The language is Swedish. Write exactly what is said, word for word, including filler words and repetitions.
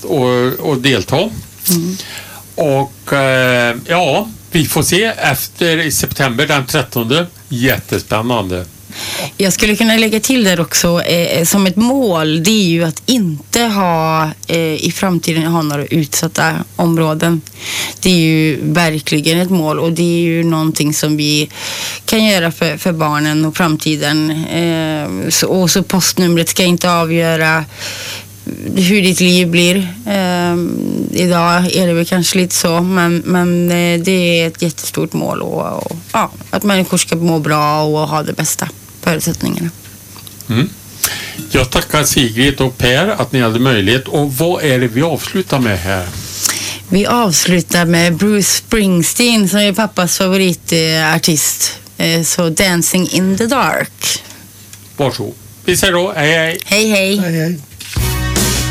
att, att delta. Mm. Och eh, ja, vi får se efter i september den trettonde. Jättespännande. Jag skulle kunna lägga till där också eh, som ett mål, det är ju att inte ha eh, i framtiden ha några utsatta områden. Det är ju verkligen ett mål, och det är ju någonting som vi kan göra för, för barnen och framtiden. Eh, så, och så postnumret ska inte avgöra hur ditt liv blir. Eh, idag är det väl kanske lite så, men, men eh, det är ett jättestort mål, och, och ja, att människor ska må bra och ha det bästa förutsättningarna. Mm. Jag tackar Sigrid och Per att ni hade möjlighet. Och vad är det vi avslutar med här? Vi avslutar med Bruce Springsteen som är pappas favoritartist. Eh, så Dancing in the Dark. Varsågod. Vi säger då hej hej. Hej hej. Hej hej.